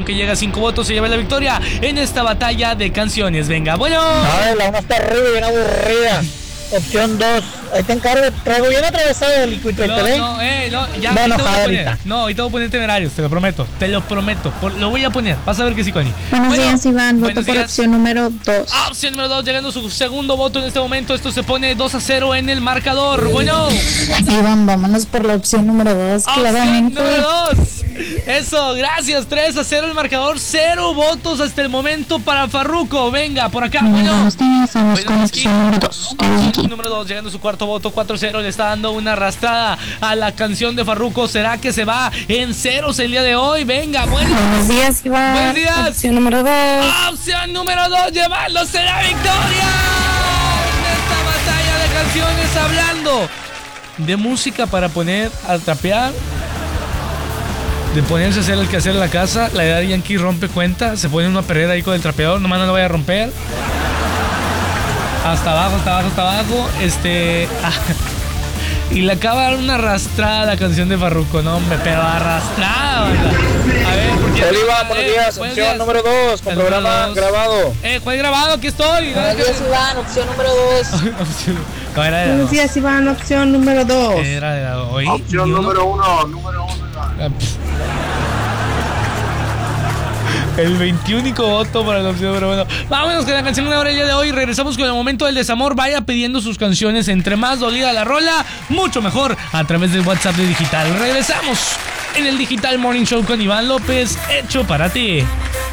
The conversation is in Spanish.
que llega a 5 votos se lleva la victoria en esta batalla de canciones. Venga, bueno. Ay, la una está arriba, bien aburrida. Opción 2. Ahí te encargo. Traigo bien atravesado el liquid, No, ya. No, ahí no, te voy a poner. ahorita. No, ahorita voy a poner temerarios, te lo prometo. Lo voy a poner. Vas a ver que sí, Connie. Buenos días, Iván. Voto buenos por días. opción número 2. Opción número 2, llegando su segundo voto en este momento. Esto se pone 2-0 en el marcador. Bueno. Iván, vámonos por la opción número 2, Opción claramente. número 2. Eso, gracias. 3-0 el marcador. 0 votos hasta el momento para Farruko. Venga, por acá. Bueno. Buenos días, vamos con Buenos opción número 2. Opción número 2, llegando su cuarto voto, 4-0, le está dando una arrastrada a la canción de Farruko. ¿Será que se va en ceros el día de hoy? Venga, bueno. Buenos días, Iván. Buenos días. Opción número 2. Opción número 2, llevándose la victoria en esta batalla de canciones, hablando de música para poner a trapear, de ponerse a hacer el quehacer en la casa. La edad de Yankee rompe cuenta, se pone una perrera ahí con el trapeador, nomás no lo vaya a romper. Hasta abajo. Y le acaba de dar una arrastrada a la canción de Farruko, no hombre, pero arrastrada. A ver, porque Iván, buenos días. Opción número 2, con programa grabado. ¿Cuál grabado? Aquí estoy. Buenos días, Iván. Opción número 2. No, era de Buenos días, Iván. Opción número 2. Era de hoy. Opción número 1. El 21 voto para la opción número 1. Vámonos con la canción de la hora del día de hoy. Regresamos con el momento del desamor. Vaya pidiendo sus canciones. Entre más dolida la rola, mucho mejor a través del WhatsApp de Digital. Regresamos en el Digital Morning Show con Iván López, hecho para ti.